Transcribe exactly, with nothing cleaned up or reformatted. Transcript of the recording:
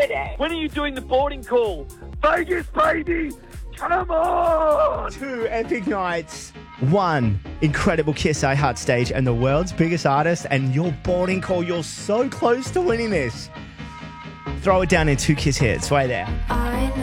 holiday. When are you doing the boarding call? Vegas, baby! Come on! Two epic nights, one incredible Kiss I Heart stage, and the world's biggest artist, and your boarding call. You're so close to winning this. Throw it down in two Kiss hits right there.